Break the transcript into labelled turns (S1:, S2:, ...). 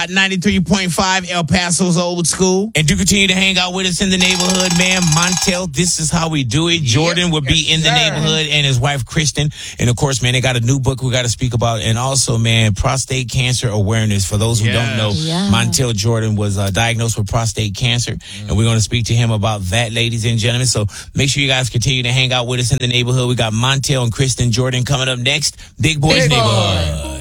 S1: Hot 93.5, El Paso's old school.
S2: And do continue to hang out with us in the neighborhood, man. Montel, this is how we do it. Jordan will be in the neighborhood, and his wife, Kristen. And, of course, man, they got a new book we got to speak about. And also, man, prostate cancer awareness. For those who don't know, Montel Jordan was diagnosed with prostate cancer. And we're going to speak to him about that, ladies and gentlemen. So make sure you guys continue to hang out with us in the neighborhood. We got Montel and Kristen Jordan coming up next. Big Boys Neighborhood.